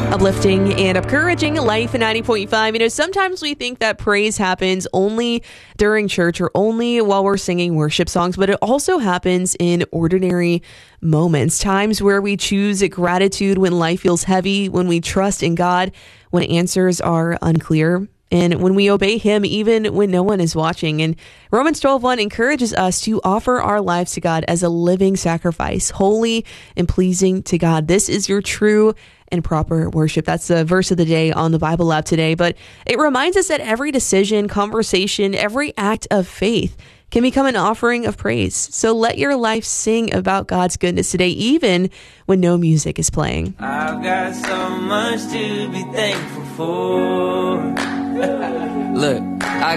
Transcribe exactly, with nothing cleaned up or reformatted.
Uplifting and encouraging Life in ninety point five. You know, sometimes we think that praise happens only during church or only while we're singing worship songs, but it also happens in ordinary moments, times where we choose gratitude when life feels heavy, when we trust in God, when answers are unclear, and when we obey Him even when no one is watching. And Romans twelve one encourages us to offer our lives to God as a living sacrifice, holy and pleasing to God. This is your true and proper worship. That's the verse of the day on the Bible Lab today. But it reminds us that every decision, conversation, every act of faith can become an offering of praise. So let your life sing about God's goodness today, even when no music is playing. I've got so much to be thankful for. Look, I